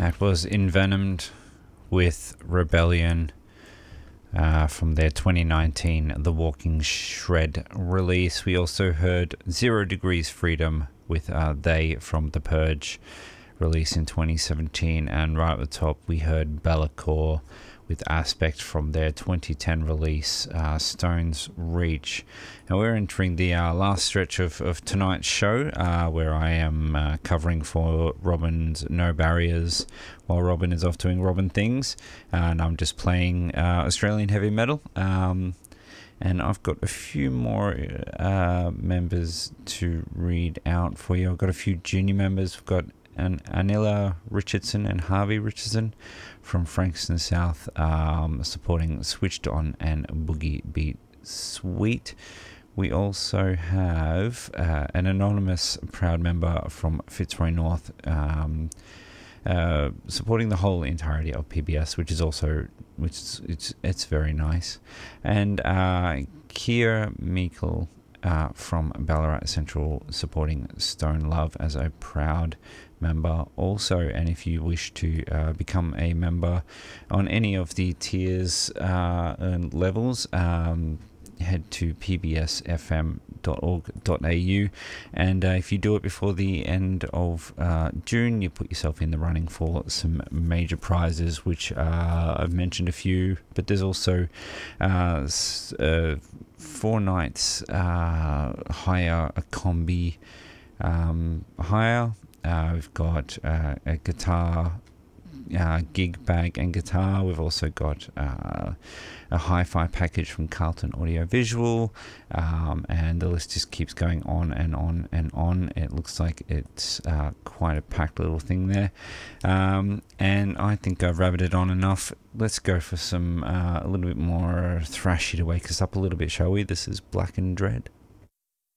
That was Envenomed with Rebellion from their 2019 The Walking Shred release. We also heard 0 Degrees Freedom with They from The Purge release in 2017. And right at the top we heard Bellacore with Aspect from their 2010 release, Stone's Reach. And we're entering the last stretch of tonight's show, where I am covering for Robin's No Barriers while Robin is off doing Robin things, and I'm just playing Australian heavy metal. And I've got a few more members to read out for you. I've got a few junior members. We've got Anila Richardson and Harvey Richardson from Frankston South, supporting Switched On and Boogie Beat Sweet. We also have an anonymous proud member from Fitzroy North, supporting the whole entirety of PBS, it's very nice. And Keir Meikle from Ballarat Central, supporting Stone Love as a proud member also. And if you wish to become a member on any of the tiers and levels, head to pbsfm.org.au, and if you do it before the end of June, you put yourself in the running for some major prizes, which I've mentioned a few, but there's also 4 nights hire, a combi hire. We've got a guitar gig bag and guitar. We've also got a hi-fi package from Carlton Audio Visual, and the list just keeps going on and on and on. It looks like it's quite a packed little thing there, and I think I've rabbited on enough. Let's go for some a little bit more thrashy to wake us up a little bit, shall we? This is Black and Dread.